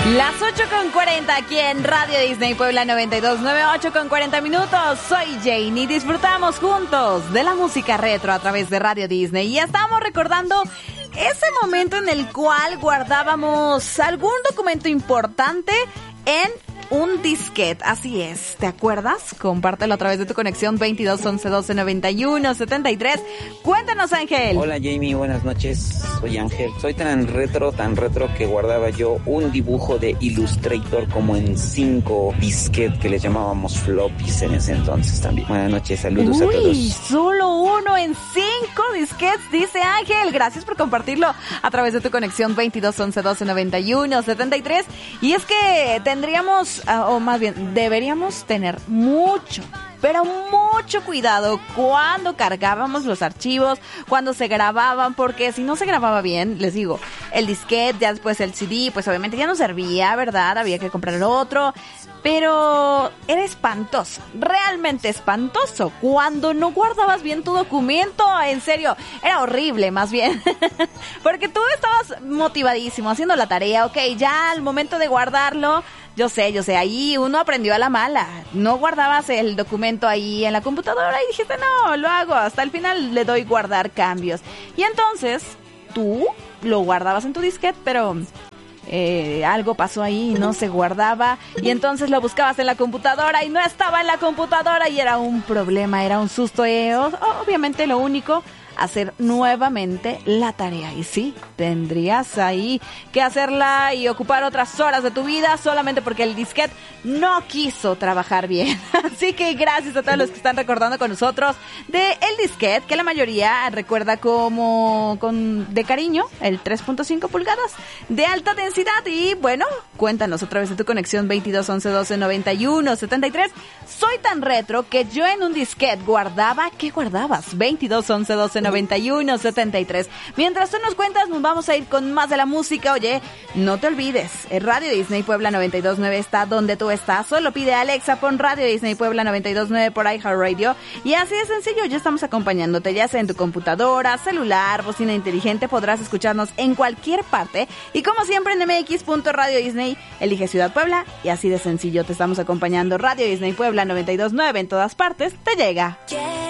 Las 8:40 aquí en Radio Disney Puebla 92.9, 8:40 minutos. Soy Jane y disfrutamos juntos de la música retro a través de Radio Disney. Y estamos recordando ese momento en el cual guardábamos algún documento importante en un disquete. Así es, ¿te acuerdas? Compártelo a través de tu conexión 22 11 12 91 73. Cuéntanos, Ángel. Hola, Jamie, buenas noches. Soy Ángel. Soy tan retro que guardaba yo un dibujo de Illustrator como en 5 disquetes que les llamábamos floppies en ese entonces también. Buenas noches, saludos a todos. Solo uno en 5 disquetes, dice Ángel. Gracias por compartirlo a través de tu conexión 22 11 12 91 73. Y es que tendríamos, o más bien, deberíamos tener mucho, pero mucho cuidado cuando cargábamos los archivos, cuando se grababan, porque si no se grababa bien, les digo, el disquete, ya después el CD, pues obviamente ya no servía, ¿verdad? Había que comprar otro, pero era espantoso, realmente espantoso, cuando no guardabas bien tu documento, en serio, era horrible más bien, porque tú estabas motivadísimo haciendo la tarea, ok, ya al momento de guardarlo, yo sé, ahí uno aprendió a la mala, no guardabas el documento ahí en la computadora y dijiste, no, lo hago, hasta el final le doy guardar cambios. Y entonces, tú lo guardabas en tu disquete, pero algo pasó ahí y no se guardaba, y entonces lo buscabas en la computadora y no estaba en la computadora y era un problema, era un susto. Obviamente lo único, hacer nuevamente la tarea. Y sí, tendrías ahí que hacerla y ocupar otras horas de tu vida solamente porque el disquete no quiso trabajar bien. Así que gracias a todos los que están recordando con nosotros de el disquete, que la mayoría recuerda como de cariño, el 3.5 pulgadas de alta densidad. Y bueno, cuéntanos otra vez de tu conexión 22 11 12 91 73. Soy tan retro que yo en un disquete guardaba, ¿qué guardabas? 22 11 12 91 73. Mientras tú nos cuentas, nos vamos a ir con más de la música. Oye, no te olvides, Radio Disney Puebla 92.9 está donde tú estás. Solo pide a Alexa, pon Radio Disney Puebla 92.9 por iHeartRadio y así de sencillo, ya estamos acompañándote, ya sea en tu computadora, celular, bocina inteligente, podrás escucharnos en cualquier parte. Y como siempre en mx.radio Disney, elige Ciudad Puebla y así de sencillo te estamos acompañando. Radio Disney Puebla 92.9 en todas partes te llega.